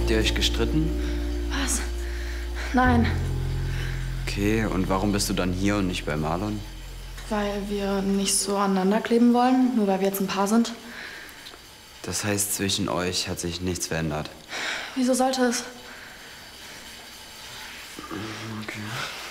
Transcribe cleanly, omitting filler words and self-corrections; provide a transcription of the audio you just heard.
Habt ihr euch gestritten? Was? Nein, Okay, und warum bist du dann hier und nicht bei Marlon? weil wir nicht so aneinander kleben wollen, nur weil wir jetzt ein Paar sind. Das heißt, zwischen euch hat sich nichts verändert. Wieso sollte es? Okay.